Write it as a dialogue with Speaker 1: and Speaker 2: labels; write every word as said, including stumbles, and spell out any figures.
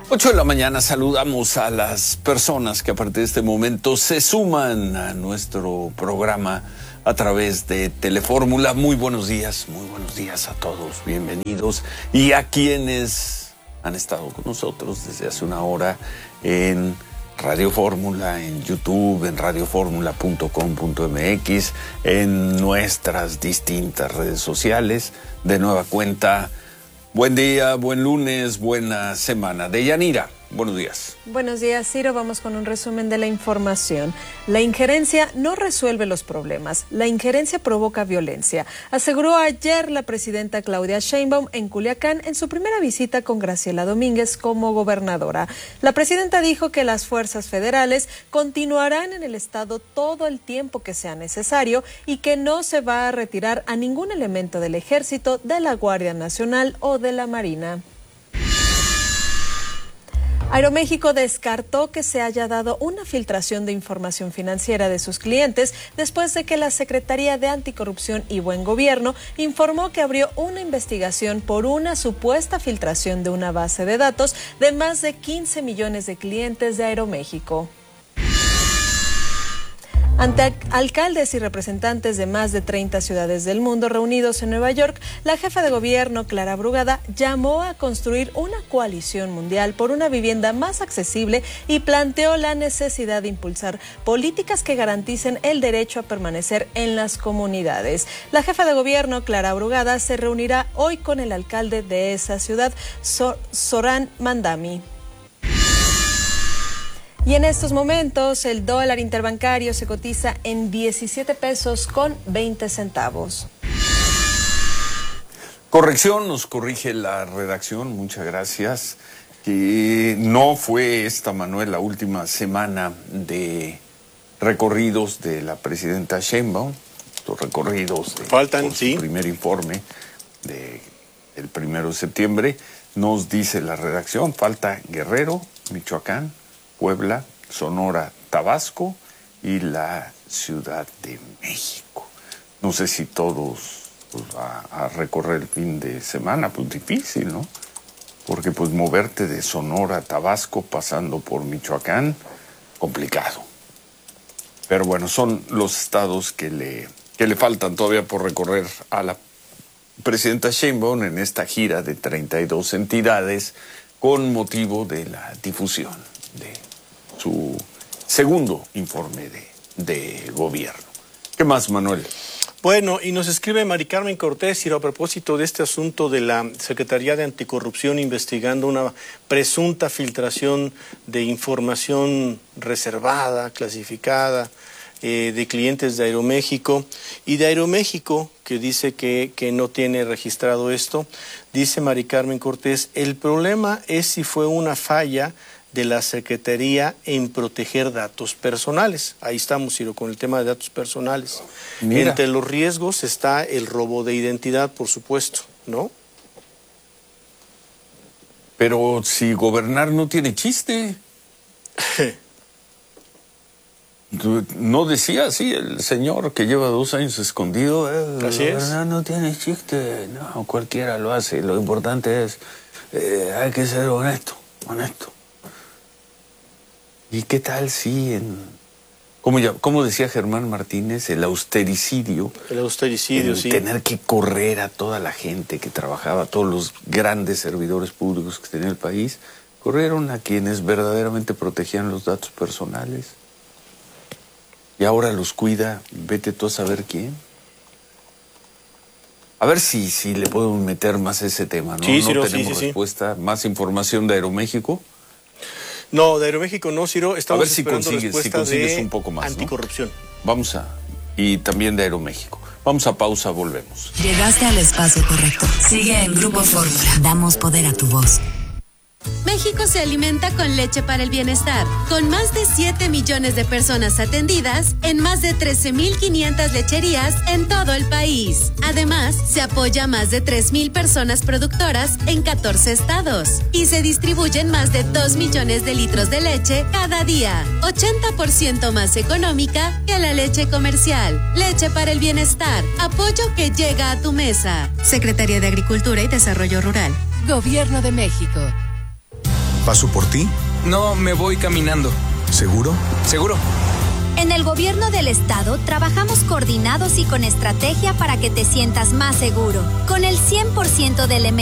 Speaker 1: ocho de la mañana saludamos a las personas que a partir de este momento se suman a nuestro programa a través de Telefórmula. Muy buenos días, muy buenos días a todos, bienvenidos. Y a quienes han estado con nosotros desde hace una hora en Radio Fórmula, en YouTube, en radioformula punto com punto m x, en nuestras distintas redes sociales. De nueva cuenta, buen día, buen lunes, buena semana. Deyanira, buenos días.
Speaker 2: Buenos días, Ciro. Vamos con un resumen de la información. La injerencia no resuelve los problemas. La injerencia provoca violencia, aseguró ayer la presidenta Claudia Sheinbaum en Culiacán en su primera visita con Graciela Domínguez como gobernadora. La presidenta dijo que las fuerzas federales continuarán en el estado todo el tiempo que sea necesario y que no se va a retirar a ningún elemento del Ejército, de la Guardia Nacional o de la Marina. Aeroméxico descartó que se haya dado una filtración de información financiera de sus clientes después de que la Secretaría de Anticorrupción y Buen Gobierno informó que abrió una investigación por una supuesta filtración de una base de datos de más de quince millones de clientes de Aeroméxico. Ante alcaldes y representantes de más de treinta ciudades del mundo reunidos en Nueva York, la jefa de gobierno, Clara Brugada, llamó a construir una coalición mundial por una vivienda más accesible y planteó la necesidad de impulsar políticas que garanticen el derecho a permanecer en las comunidades. La jefa de gobierno, Clara Brugada, se reunirá hoy con el alcalde de esa ciudad, Zoran Mandami. Y en estos momentos el dólar interbancario se cotiza en diecisiete pesos con veinte centavos.
Speaker 1: Corrección, nos corrige la redacción, muchas gracias. Que no fue esta, Manuel, la última semana de recorridos de la presidenta Sheinbaum, los recorridos de
Speaker 3: Faltan, sí.
Speaker 1: Su primer informe de el primero de septiembre. Nos dice la redacción, falta Guerrero, Michoacán, Puebla, Sonora, Tabasco y la Ciudad de México. No sé si todos pues, va a recorrer el fin de semana, pues difícil, ¿no? Porque pues moverte de Sonora a Tabasco pasando por Michoacán, complicado. Pero bueno, son los estados que le, que le faltan todavía por recorrer a la presidenta Sheinbaum en esta gira de treinta y dos entidades con motivo de la difusión de su segundo informe de, de gobierno. ¿Qué más, Manuel?
Speaker 3: Bueno, y nos escribe Mari Carmen Cortés, y a propósito de este asunto de la Secretaría de Anticorrupción investigando una presunta filtración de información reservada, clasificada, eh, de clientes de Aeroméxico, y de Aeroméxico, que dice que, que no tiene registrado esto. Dice Mari Carmen Cortés, el problema es si fue una falla de la Secretaría en proteger datos personales. Ahí estamos, Ciro, con el tema de datos personales. Mira. Entre los riesgos está el robo de identidad, por supuesto, ¿no?
Speaker 1: Pero si gobernar no tiene chiste. No decía así el señor que lleva dos años escondido. Eh,
Speaker 3: así es.
Speaker 1: Gobernar no tiene chiste. No, cualquiera lo hace. Lo importante es, eh, hay que ser honesto, honesto. ¿Y qué tal si en, como, ya, como decía Germán Martínez, el austericidio?
Speaker 3: El austericidio, sí.
Speaker 1: Tener que correr a toda la gente que trabajaba, todos los grandes servidores públicos que tenía el país, corrieron a quienes verdaderamente protegían los datos personales. Y ahora los cuida, vete tú a saber quién. A ver si, si le puedo meter más ese tema, ¿no?
Speaker 3: Sí,
Speaker 1: no
Speaker 3: Ciro,
Speaker 1: tenemos
Speaker 3: sí, sí,
Speaker 1: respuesta, sí. Más información de Aeroméxico.
Speaker 3: No, de Aeroméxico no, Ciro. Estamos
Speaker 1: a ver si
Speaker 3: esperando
Speaker 1: consigues, si consigues un poco más,
Speaker 3: anticorrupción.
Speaker 1: ¿no? Vamos a... Y también de Aeroméxico. Vamos a pausa, volvemos.
Speaker 4: Llegaste al espacio correcto. Sigue en Grupo Fórmula. Damos poder a tu voz.
Speaker 5: México se alimenta con leche para el bienestar, con más de siete millones de personas atendidas en más de trece mil quinientas lecherías en todo el país. Además, se apoya a más de tres mil personas productoras en catorce estados y se distribuyen más de dos millones de litros de leche cada día, ochenta por ciento más económica que la leche comercial. Leche para el bienestar, apoyo que llega a tu mesa. Secretaría de Agricultura y Desarrollo Rural. Gobierno de México.
Speaker 6: ¿Paso por ti?
Speaker 7: No, me voy caminando.
Speaker 6: ¿Seguro?
Speaker 7: ¿Seguro?
Speaker 8: En el gobierno del estado trabajamos coordinados y con estrategia para que te sientas más seguro. Con el cien por ciento de elementos